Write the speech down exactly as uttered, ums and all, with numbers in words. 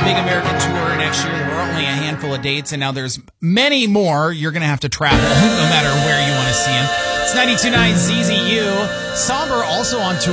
big American tour next year. There were only a handful of dates, and now there's many more. You're going to have to travel no matter where you want to see him. It's ninety-two point nine Z Z U. Somber also on tour.